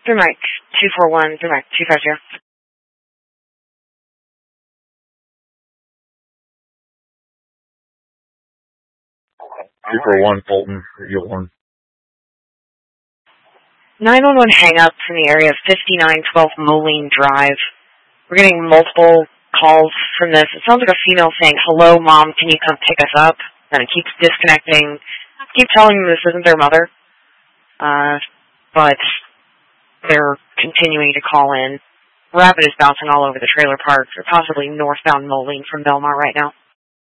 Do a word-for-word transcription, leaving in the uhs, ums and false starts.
Through Mike, two four one, through Mike, two five zero. two four one, Fulton, Eagle Horn. nine one one hang-up from the area of fifty-nine twelve Moline Drive. We're getting multiple calls from this. It sounds like a female saying, hello, Mom, can you come pick us up? And it keeps disconnecting. I keep telling them this isn't their mother. Uh, but they're continuing to call in. Rapid is bouncing all over the trailer park. They're possibly northbound Moline from Belmar right now.